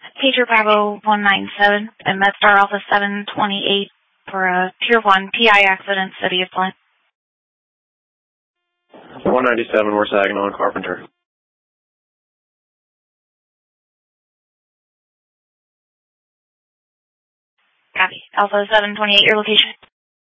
Pager Bravo 197 and MedStar Alpha 728 for a Tier 1 PI accident, City of Flint. 197, we're Saginaw and Carpenter. Copy. Alpha 728, your location?